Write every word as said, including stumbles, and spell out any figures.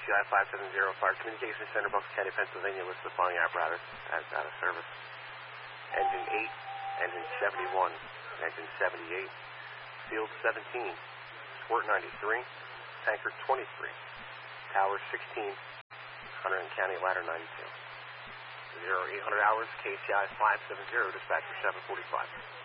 C I five seven zero, Fire Communications Center, Bucks County, Pennsylvania, lists the following apparatus as out of service. Engine eight, engine seventy-one, engine seventy-eight, field seventeen, squirt ninety-three, tanker twenty-three, tower sixteen, Hunter and County ladder ninety-two. zero eight hundred hours, K C I five seven zero, dispatcher seven forty-five.